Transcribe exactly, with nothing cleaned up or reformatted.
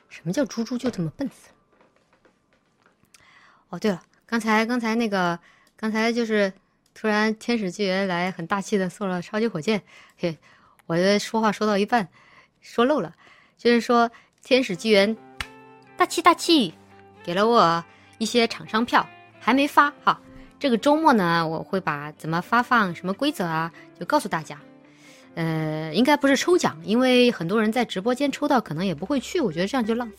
什么叫猪猪就这么笨死了？哦，对了，刚才刚才那个，刚才就是突然天使纪元来很大气的送了超级火箭，嘿，我的说话说到一半说漏了，就是说天使纪元大气大气给了我一些厂商票，还没发哈。这个周末呢，我会把怎么发放、什么规则啊，就告诉大家。呃，应该不是抽奖，因为很多人在直播间抽到可能也不会去，我觉得这样就浪费。